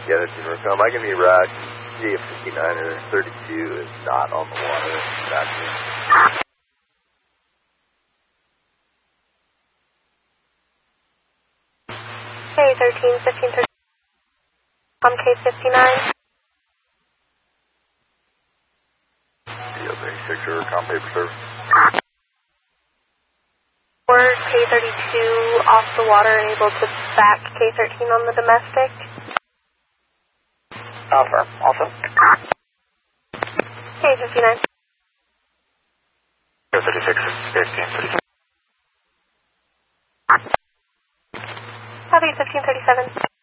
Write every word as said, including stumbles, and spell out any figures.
Yeah, that's Intercom. I can be right. G F fifty-nine or thirty-two is not on the water. Gotcha. K thirteen, fifteen, thirteen. On K fifty-nine. D L thirty-six or com paper service. Or K thirty-two off the water and able to back K thirteen on the domestic. Affirm. Also. K fifty-nine. K thirty-six, fifteen, thirty-seven. Copy, fifteen thirty-seven.